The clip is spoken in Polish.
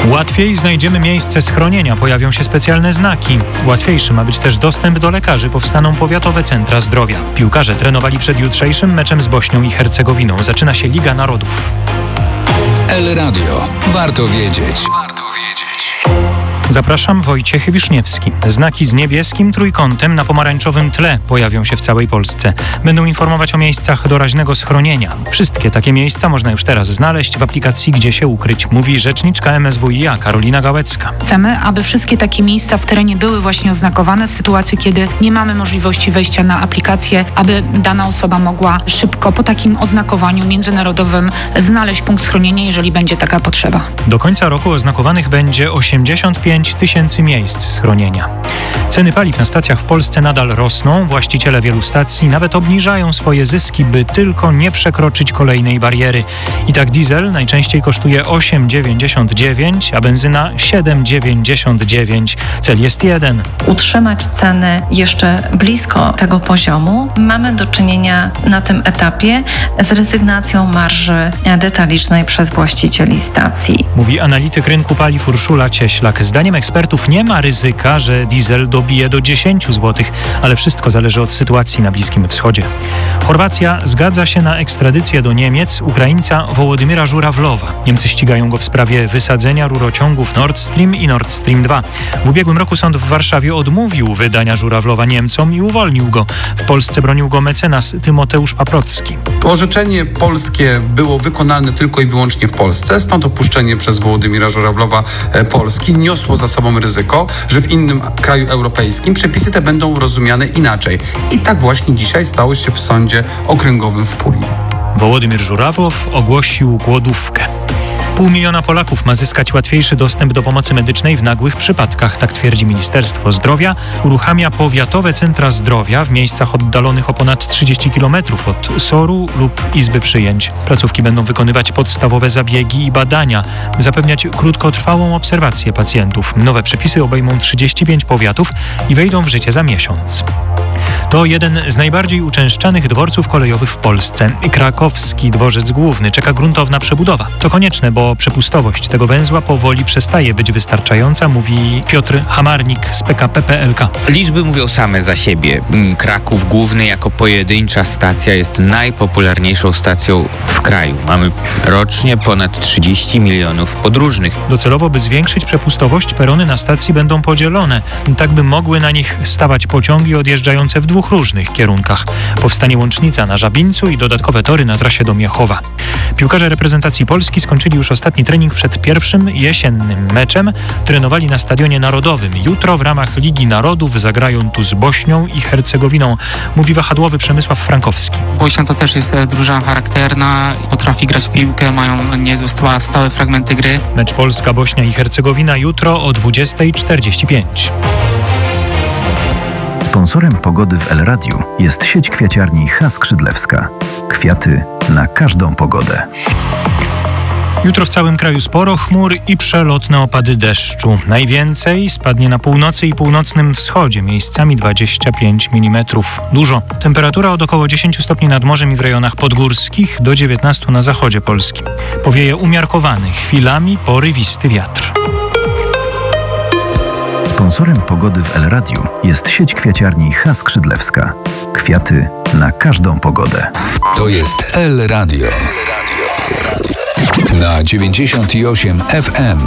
Łatwiej znajdziemy miejsce schronienia, pojawią się specjalne znaki. Łatwiejszy ma być też dostęp do lekarzy, powstaną powiatowe centra zdrowia. Piłkarze trenowali przed jutrzejszym meczem z Bośnią i Hercegowiną. Zaczyna się Liga Narodów. El Radio. Warto wiedzieć. Zapraszam, Wojciech Wiszniewski. Znaki z niebieskim trójkątem na pomarańczowym tle pojawią się w całej Polsce. Będą informować o miejscach doraźnego schronienia. Wszystkie takie miejsca można już teraz znaleźć w aplikacji Gdzie się ukryć, mówi rzeczniczka MSWiA Karolina Gałecka. Chcemy, aby wszystkie takie miejsca w terenie były właśnie oznakowane w sytuacji, kiedy nie mamy możliwości wejścia na aplikację, aby dana osoba mogła szybko po takim oznakowaniu międzynarodowym znaleźć punkt schronienia, jeżeli będzie taka potrzeba. Do końca roku oznakowanych będzie 85 tysięcy miejsc schronienia. Ceny paliw na stacjach w Polsce nadal rosną. Właściciele wielu stacji nawet obniżają swoje zyski, by tylko nie przekroczyć kolejnej bariery. I tak diesel najczęściej kosztuje 8,99, a benzyna 7,99. Cel jest jeden. Utrzymać ceny jeszcze blisko tego poziomu. Mamy do czynienia na tym etapie z rezygnacją marży detalicznej przez właścicieli stacji. Mówi analityk rynku paliw Urszula Cieślak. Zdaniem ekspertów nie ma ryzyka, że diesel dobije do 10 zł, ale wszystko zależy od sytuacji na Bliskim Wschodzie. Chorwacja zgadza się na ekstradycję do Niemiec Ukraińca Wołodymyra Żurawlowa. Niemcy ścigają go w sprawie wysadzenia rurociągów Nord Stream i Nord Stream 2. W ubiegłym roku sąd w Warszawie odmówił wydania Żurawlowa Niemcom i uwolnił go. W Polsce bronił go mecenas Tymoteusz Paprocki. Orzeczenie polskie było wykonane tylko i wyłącznie w Polsce, stąd opuszczenie przez Wołodymyra Żurawlowa Polski niosło za sobą ryzyko, że w innym kraju europejskim przepisy te będą rozumiane inaczej. I tak właśnie dzisiaj stało się w sądzie okręgowym w Puli. Wołodymyr Żurawlow ogłosił głodówkę. 500 000 Polaków ma zyskać łatwiejszy dostęp do pomocy medycznej w nagłych przypadkach, tak twierdzi Ministerstwo Zdrowia. Uruchamia powiatowe centra zdrowia w miejscach oddalonych o ponad 30 km od SOR-u lub izby przyjęć. Placówki będą wykonywać podstawowe zabiegi i badania, zapewniać krótkotrwałą obserwację pacjentów. Nowe przepisy obejmą 35 powiatów i wejdą w życie za miesiąc. To jeden z najbardziej uczęszczanych dworców kolejowych w Polsce. Krakowski dworzec główny czeka gruntowna przebudowa. To konieczne, bo przepustowość tego węzła powoli przestaje być wystarczająca, mówi Piotr Hamarnik z PKP PLK. Liczby mówią same za siebie. Kraków Główny jako pojedyncza stacja jest najpopularniejszą stacją w kraju. Mamy rocznie ponad 30 milionów podróżnych. Docelowo, by zwiększyć przepustowość, perony na stacji będą podzielone, tak by mogły na nich stawać pociągi odjeżdżające w dwóch różnych kierunkach. Powstanie łącznica na Żabińcu i dodatkowe tory na trasie do Miechowa. Piłkarze reprezentacji Polski skończyli już ostatni trening przed pierwszym jesiennym meczem. Trenowali na Stadionie Narodowym. Jutro w ramach Ligi Narodów zagrają tu z Bośnią i Hercegowiną, mówi wahadłowy Przemysław Frankowski. Bośnia to też jest drużyna charakterna, potrafi grać w piłkę, mają niezłe stałe fragmenty gry. Mecz Polska-Bośnia i Hercegowina jutro o 20:45. Sponsorem pogody w El Radiu jest sieć kwiaciarni H. Skrzydlewska. Kwiaty na każdą pogodę. Jutro w całym kraju sporo chmur i przelotne opady deszczu. Najwięcej spadnie na północy i północnym wschodzie, miejscami 25 mm. Dużo. Temperatura od około 10 stopni nad morzem i w rejonach podgórskich do 19 na zachodzie Polski. Powieje umiarkowany, chwilami porywisty wiatr. Sponsorem pogody w El Radiu jest sieć kwiaciarni H. Skrzydlewska. Kwiaty na każdą pogodę. To jest El Radio. Na 98 FM.